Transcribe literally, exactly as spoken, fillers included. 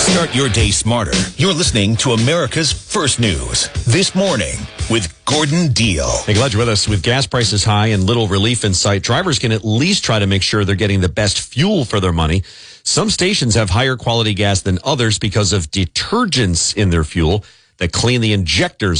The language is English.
Start your day smarter. You're listening to America's First News. This Morning with Gordon Deal. Hey, glad you're with us. With gas prices high and little relief in sight, drivers can at least try to make sure they're getting the best fuel for their money. Some stations have higher quality gas than others because of detergents in their fuel that clean the injectors